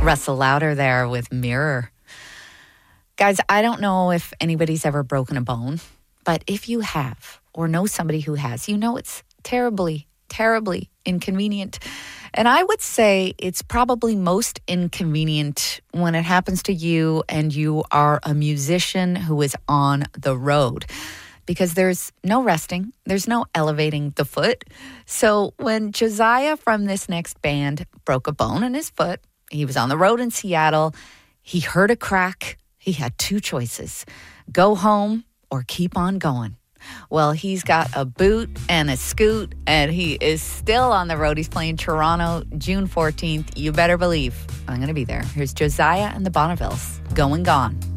Russell Lauder there with Mirror. Guys, I don't know if anybody's ever broken a bone, but if you have or know somebody who has, you know it's terribly, terribly inconvenient. And I would say it's probably most inconvenient when it happens to you and you are a musician who is on the road, because there's no resting, there's no elevating the foot. So when Josiah from this next band broke a bone in his foot, he was on the road in Seattle, he heard a crack, he had two choices: go home or keep on going. Well, he's got a boot and a scoot, and he is still on the road. He's playing Toronto, June 14th. You better believe I'm going to be there. Here's Josiah and the Bonnevilles, Going Gone.